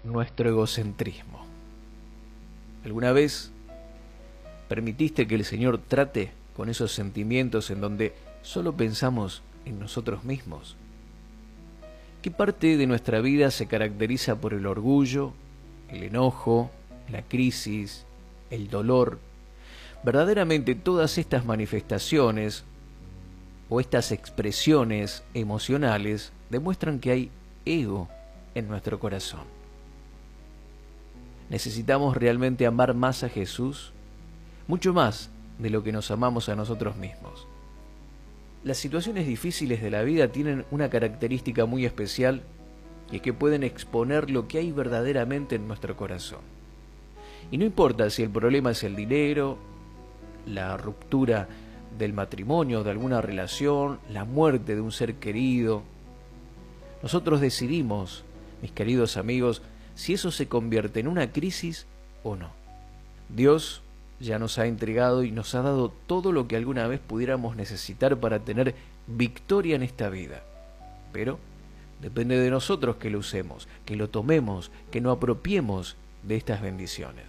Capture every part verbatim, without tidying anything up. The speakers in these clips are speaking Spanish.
nuestro egocentrismo. ¿Alguna vez permitiste que el Señor trate con esos sentimientos en donde solo pensamos en nosotros mismos? ¿Qué parte de nuestra vida se caracteriza por el orgullo, el enojo, la crisis, el dolor? Verdaderamente todas estas manifestaciones o estas expresiones emocionales demuestran que hay ego en nuestro corazón. ¿Necesitamos realmente amar más a Jesús? Mucho más de lo que nos amamos a nosotros mismos. Las situaciones difíciles de la vida tienen una característica muy especial, y es que pueden exponer lo que hay verdaderamente en nuestro corazón. Y no importa si el problema es el dinero, la ruptura del matrimonio, de alguna relación, la muerte de un ser querido. Nosotros decidimos, mis queridos amigos, si eso se convierte en una crisis o no. Dios ya nos ha entregado y nos ha dado todo lo que alguna vez pudiéramos necesitar para tener victoria en esta vida. Pero depende de nosotros que lo usemos, que lo tomemos, que nos apropiemos de estas bendiciones.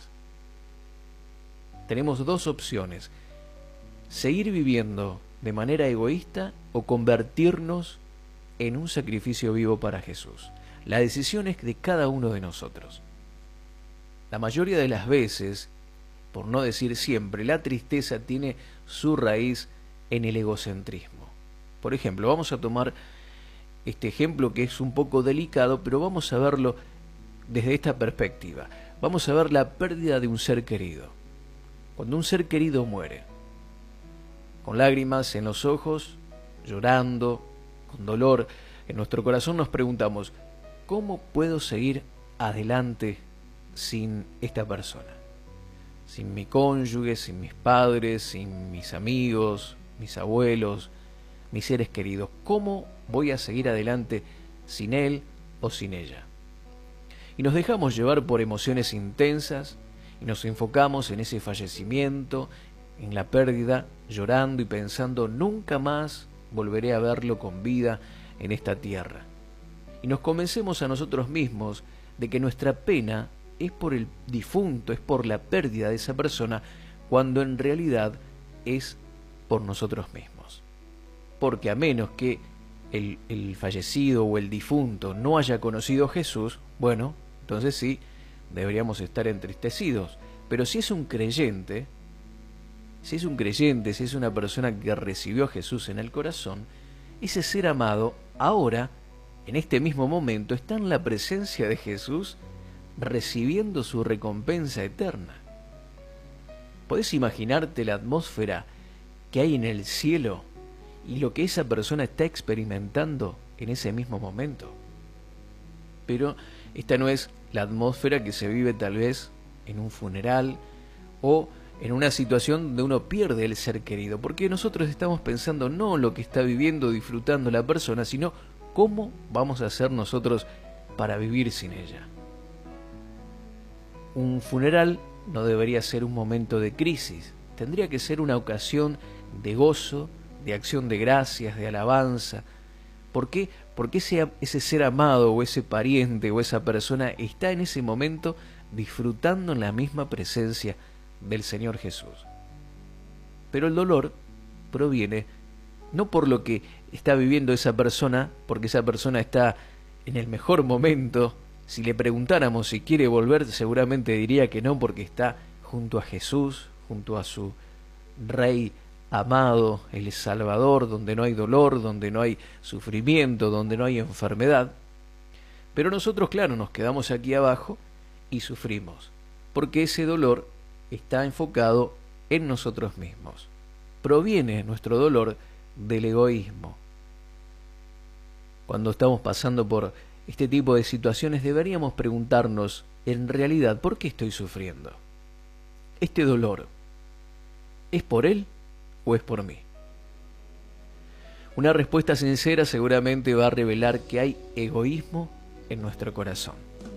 Tenemos dos opciones: seguir viviendo de manera egoísta o convertirnos en un sacrificio vivo para Jesús. La decisión es de cada uno de nosotros. La mayoría de las veces, por no decir siempre, la tristeza tiene su raíz en el egocentrismo. Por ejemplo, vamos a tomar este ejemplo que es un poco delicado, pero vamos a verlo desde esta perspectiva. Vamos a ver la pérdida de un ser querido. Cuando un ser querido muere, con lágrimas en los ojos, llorando, con dolor en nuestro corazón, nos preguntamos: ¿cómo puedo seguir adelante sin esta persona? Sin mi cónyuge, sin mis padres, sin mis amigos, mis abuelos, mis seres queridos. ¿Cómo voy a seguir adelante sin él o sin ella? Y nos dejamos llevar por emociones intensas y nos enfocamos en ese fallecimiento, en la pérdida, llorando y pensando: nunca más volveré a verlo con vida en esta tierra. Y nos convencemos a nosotros mismos de que nuestra pena es por el difunto, es por la pérdida de esa persona, cuando en realidad es por nosotros mismos. Porque a menos que el, el fallecido o el difunto no haya conocido a Jesús, bueno, entonces sí, deberíamos estar entristecidos. Pero si es un creyente, si es un creyente, si es una persona que recibió a Jesús en el corazón, ese ser amado ahora, en este mismo momento, está en la presencia de Jesús, recibiendo su recompensa eterna. ¿Podés imaginarte la atmósfera que hay en el cielo y lo que esa persona está experimentando en ese mismo momento? Pero esta no es la atmósfera que se vive tal vez en un funeral o en una situación donde uno pierde el ser querido, porque nosotros estamos pensando no lo que está viviendo, disfrutando la persona, sino cómo vamos a hacer nosotros para vivir sin ella. Un funeral no debería ser un momento de crisis, tendría que ser una ocasión de gozo, de acción de gracias, de alabanza. ¿Por qué? Porque ese, ese ser amado o ese pariente o esa persona está en ese momento disfrutando en la misma presencia del Señor Jesús. Pero el dolor proviene no por lo que está viviendo esa persona, porque esa persona está en el mejor momento. Si le preguntáramos si quiere volver, seguramente diría que no, porque está junto a Jesús, junto a su Rey amado, el Salvador, donde no hay dolor, donde no hay sufrimiento, donde no hay enfermedad. Pero nosotros, claro, nos quedamos aquí abajo y sufrimos, porque ese dolor está enfocado en nosotros mismos. Proviene nuestro dolor del egoísmo. Cuando estamos pasando por este tipo de situaciones, deberíamos preguntarnos, en realidad, ¿por qué estoy sufriendo? ¿Este dolor es por él o es por mí? Una respuesta sincera seguramente va a revelar que hay egoísmo en nuestro corazón.